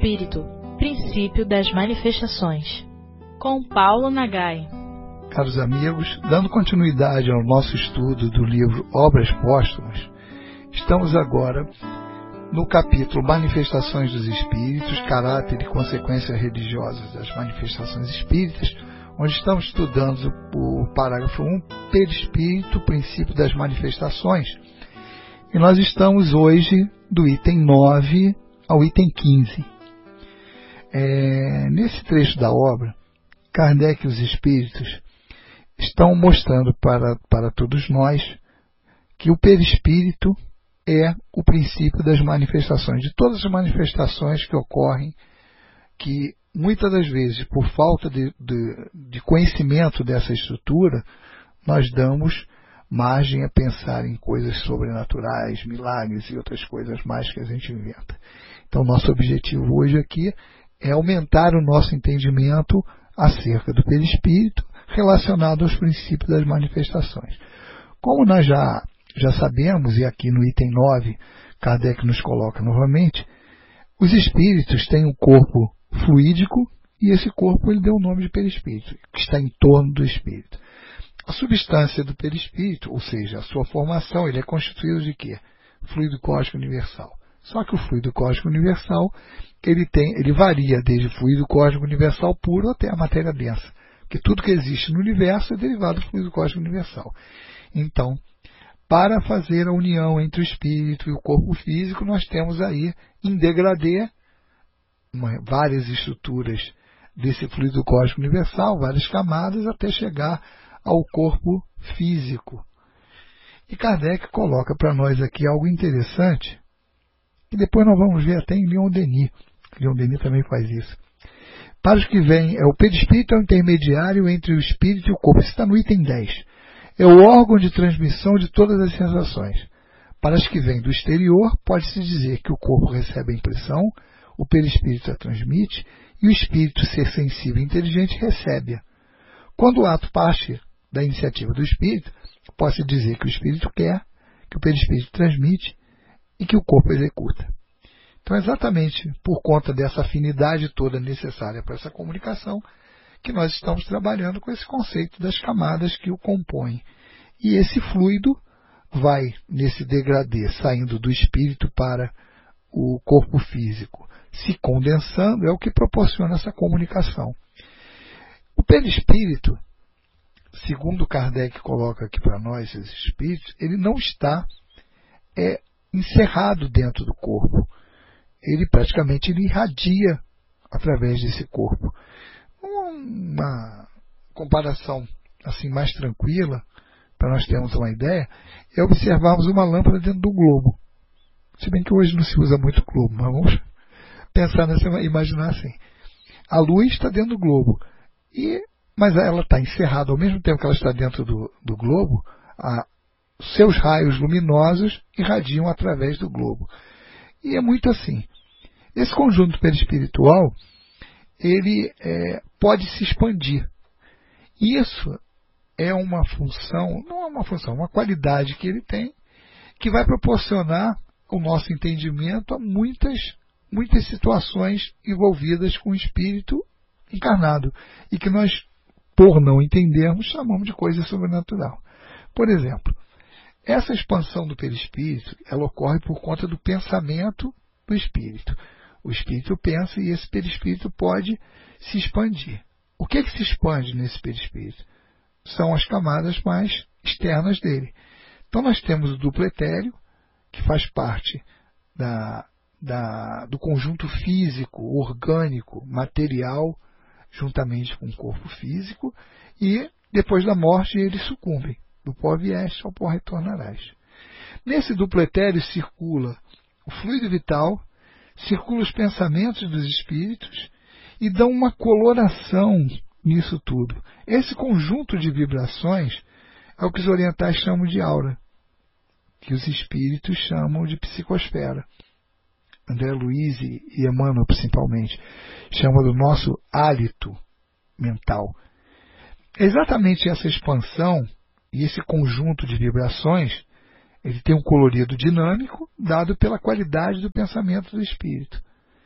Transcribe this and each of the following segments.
perispírito, princípio das manifestações, com Paulo Nagai. Caros amigos, dando continuidade ao nosso estudo do livro Obras Póstumas, estamos agora no capítulo Manifestações dos Espíritos, caráter e consequências religiosas das manifestações espíritas, onde estamos estudando o parágrafo 1, perispírito, princípio das manifestações. E nós estamos hoje do item 9 ao item 15. Nesse trecho da obra, Kardec e os Espíritos estão mostrando para todos nós que o perispírito é o princípio das manifestações, de todas as manifestações que ocorrem, que muitas das vezes, por falta de conhecimento dessa estrutura, nós damos margem a pensar em coisas sobrenaturais, milagres e outras coisas mais que a gente inventa. Então, nosso objetivo hoje aqui é aumentar o nosso entendimento acerca do perispírito relacionado aos princípios das manifestações. Como nós já sabemos, e aqui no item 9, Kardec nos coloca novamente, os espíritos têm um corpo fluídico e esse corpo ele deu o nome de perispírito, que está em torno do espírito. A substância do perispírito, ou seja, a sua formação, ele é constituído de quê? Fluido cósmico universal. Só que o fluido cósmico universal, ele varia desde fluido cósmico universal puro até a matéria densa. Porque tudo que existe no universo é derivado do fluido cósmico universal. Então, para fazer a união entre o espírito e o corpo físico, nós temos aí, em degradê, várias estruturas desse fluido cósmico universal, várias camadas, até chegar ao corpo físico. E Kardec coloca para nós aqui algo interessante, que depois nós vamos ver até em Leon Denis. Leon Denis também faz isso. Para os que vêm, o perispírito é o intermediário entre o espírito e o corpo. Isso está no item 10. É o órgão de transmissão de todas as sensações. Para as que vêm do exterior, pode-se dizer que o corpo recebe a impressão, o perispírito a transmite, e o espírito, ser sensível e inteligente, recebe-a. Quando o ato parte da iniciativa do espírito, pode-se dizer que o espírito quer, que o perispírito transmite e que o corpo executa. Então, exatamente por conta dessa afinidade toda necessária para essa comunicação, que nós estamos trabalhando com esse conceito das camadas que o compõem. E esse fluido vai, nesse degradê, saindo do espírito para o corpo físico, se condensando, é o que proporciona essa comunicação. O perispírito, segundo Kardec coloca aqui para nós, esses espíritos, ele não está encerrado dentro do corpo. Ele praticamente irradia através desse corpo. Uma comparação assim mais tranquila, para nós termos uma ideia, é observarmos uma lâmpada dentro do globo. Se bem que hoje não se usa muito globo, mas vamos pensar imaginar assim. A luz está dentro do globo, mas ela está encerrada. Ao mesmo tempo que ela está dentro do globo, seus raios luminosos irradiam através do globo. E é muito assim. Esse conjunto perispiritual, ele pode se expandir. Isso é uma função, não é uma função, uma qualidade que ele tem, que vai proporcionar o nosso entendimento a muitas situações envolvidas com o espírito encarnado, e que nós, por não entendermos, chamamos de coisa sobrenatural. Por exemplo, essa expansão do perispírito, ela ocorre por conta do pensamento do espírito. O espírito pensa e esse perispírito pode se expandir. O que se expande nesse perispírito? São as camadas mais externas dele. Então nós temos o duplo etéreo, que faz parte do conjunto físico, orgânico, material, juntamente com o corpo físico, e depois da morte eles sucumbem. Do pó vieste, ao pó retornarás. Nesse duplo etéreo circula o fluido vital, circulam os pensamentos dos espíritos e dão uma coloração nisso tudo. Esse conjunto de vibrações é o que os orientais chamam de aura, que os espíritos chamam de psicosfera. André Luiz e Emmanuel, principalmente, chamam do nosso hálito mental. Exatamente essa expansão e esse conjunto de vibrações, ele tem um colorido dinâmico dado pela qualidade do pensamento do espírito.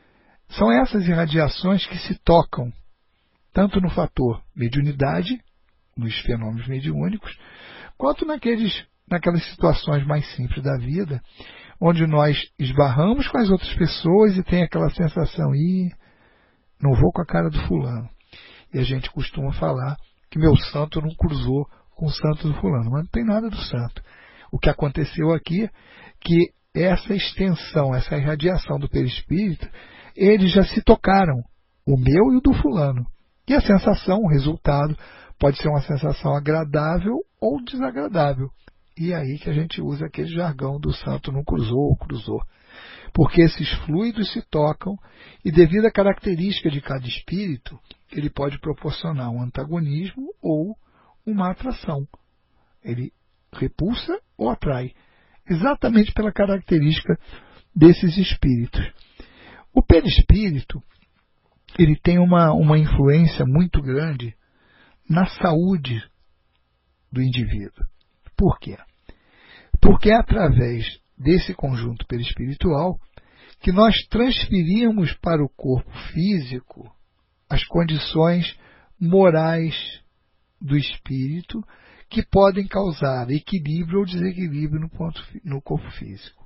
São essas irradiações que se tocam tanto no fator mediunidade, nos fenômenos mediúnicos, quanto naquelas situações mais simples da vida, onde nós esbarramos com as outras pessoas e tem aquela sensação, não vou com a cara do fulano. E a gente costuma falar que meu santo não cruzou com o santo do fulano, mas não tem nada do santo. O que aconteceu aqui é que essa extensão, essa irradiação do perispírito, eles já se tocaram, o meu e o do fulano. E a sensação, o resultado, pode ser uma sensação agradável ou desagradável. E é aí que a gente usa aquele jargão do santo não cruzou ou cruzou. Porque esses fluidos se tocam e, devido à característica de cada espírito, ele pode proporcionar um antagonismo ou uma atração. Ele repulsa ou atrai, exatamente pela característica desses espíritos. O perispírito, ele tem uma influência muito grande na saúde do indivíduo. Por quê? Porque é através desse conjunto perispiritual que nós transferimos para o corpo físico as condições morais do espírito que podem causar equilíbrio ou desequilíbrio no corpo físico.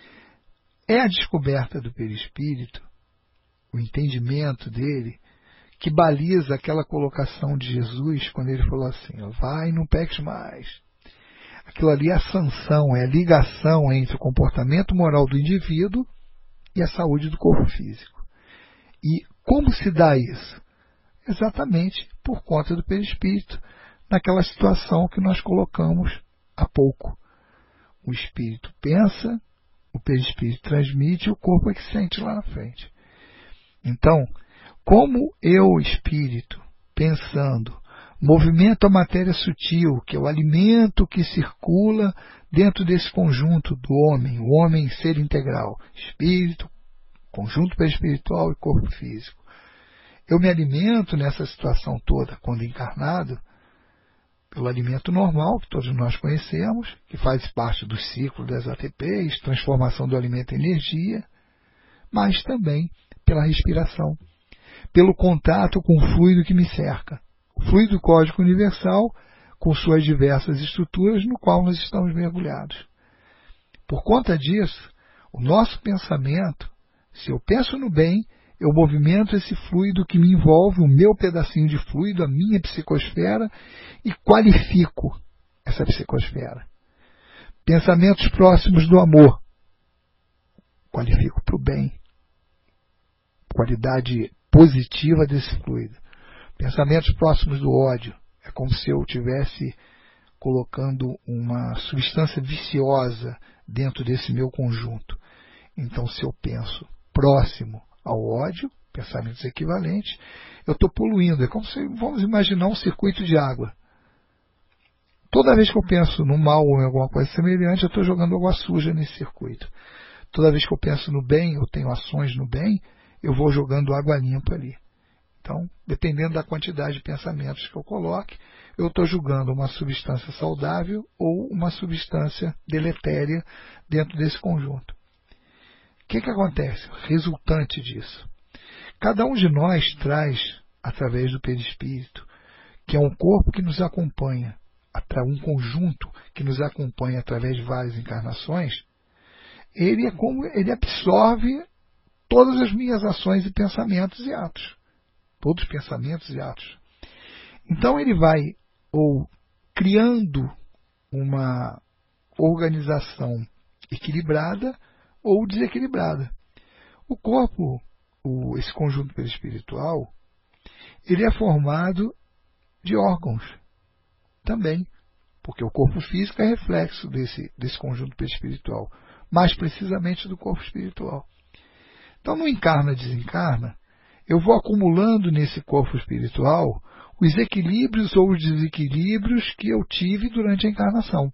É a descoberta do perispírito, o entendimento dele, que baliza aquela colocação de Jesus quando ele falou assim, vai e não peques mais. Aquilo ali é a sanção, é a ligação entre o comportamento moral do indivíduo e a saúde do corpo físico. E como se dá isso? Exatamente por conta do perispírito, naquela situação que nós colocamos há pouco. O espírito pensa, o perispírito transmite e o corpo é que sente lá na frente. Então, como eu, espírito, pensando, movimento a matéria sutil, que é o alimento que circula dentro desse conjunto do homem, o homem ser integral, espírito, conjunto perispiritual e corpo físico. Eu me alimento nessa situação toda, quando encarnado, pelo alimento normal, que todos nós conhecemos, que faz parte do ciclo das ATPs, transformação do alimento em energia, mas também pela respiração, pelo contato com o fluido que me cerca. O fluido cósmico universal, com suas diversas estruturas, no qual nós estamos mergulhados. Por conta disso, o nosso pensamento, se eu penso no bem, eu movimento esse fluido que me envolve, o meu pedacinho de fluido, a minha psicosfera, e qualifico essa psicosfera. Pensamentos próximos do amor, qualifico para o bem. Qualidade positiva desse fluido. Pensamentos próximos do ódio, é como se eu estivesse colocando uma substância viciosa dentro desse meu conjunto. Então, se eu penso próximo ao ódio, pensamentos equivalentes, eu estou poluindo. É como se, vamos imaginar um circuito de água. Toda vez que eu penso no mal ou em alguma coisa semelhante, eu estou jogando água suja nesse circuito. Toda vez que eu penso no bem, eu tenho ações no bem, eu vou jogando água limpa ali. Então, dependendo da quantidade de pensamentos que eu coloque, eu estou julgando uma substância saudável ou uma substância deletéria dentro desse conjunto. O que acontece? Resultante disso. Cada um de nós traz, através do perispírito, que é um corpo que nos acompanha, um conjunto que nos acompanha através de várias encarnações, ele absorve todas as minhas ações e pensamentos e atos. Todos os pensamentos e atos. Então ele vai ou criando uma organização equilibrada ou desequilibrada. O corpo, esse conjunto perispiritual, ele é formado de órgãos também, porque o corpo físico é reflexo desse conjunto perispiritual, mais precisamente do corpo espiritual. Então, no encarna-desencarna, eu vou acumulando nesse corpo espiritual os equilíbrios ou os desequilíbrios que eu tive durante a encarnação.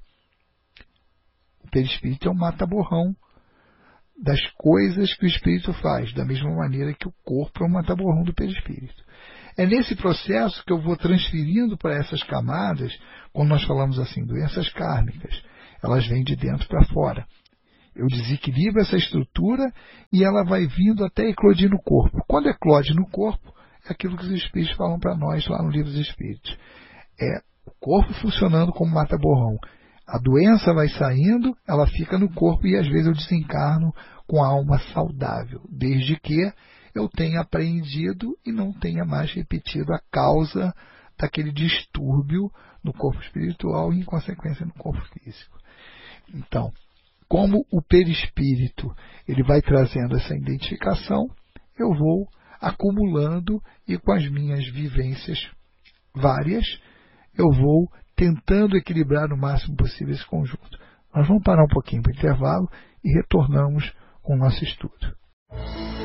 O perispírito é um mata-borrão das coisas que o espírito faz, da mesma maneira que o corpo é um mata-borrão do perispírito. É nesse processo que eu vou transferindo para essas camadas, quando nós falamos assim, doenças kármicas, elas vêm de dentro para fora. Eu desequilibro essa estrutura e ela vai vindo até eclodir no corpo. Quando eclode no corpo, é aquilo que os espíritos falam para nós lá no Livro dos Espíritos. É o corpo funcionando como mata-borrão. A doença vai saindo, ela fica no corpo e às vezes eu desencarno com a alma saudável, desde que eu tenha apreendido e não tenha mais repetido a causa daquele distúrbio no corpo espiritual e, em consequência, no corpo físico. Então, como o perispírito ele vai trazendo essa identificação, eu vou acumulando e com as minhas vivências várias, eu vou tentando equilibrar o máximo possível esse conjunto. Nós vamos parar um pouquinho para o intervalo e retornamos com o nosso estudo.